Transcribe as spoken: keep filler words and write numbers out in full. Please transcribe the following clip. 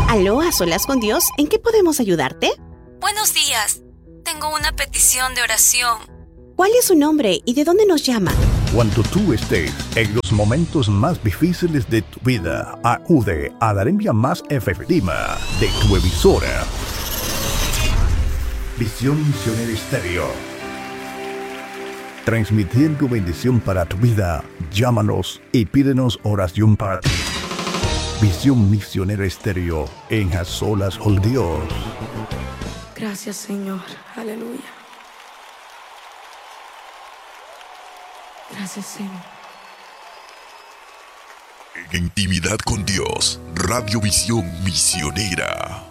Aló, a solas con Dios, ¿en qué podemos ayudarte? Buenos días. Tengo una petición de oración. ¿Cuál es su nombre y de dónde nos llama? Cuando tú estés en los momentos más difíciles de tu vida, acude a la línea más efectiva de tu emisora. Visión Misionera Estéreo. Transmitiendo bendición para tu vida. Llámanos y pídenos oración para ti. Visión Misionera Estéreo en A Solas con Dios. Gracias, Señor. Aleluya. Gracias, Señor. En intimidad con Dios, Radio Visión Misionera.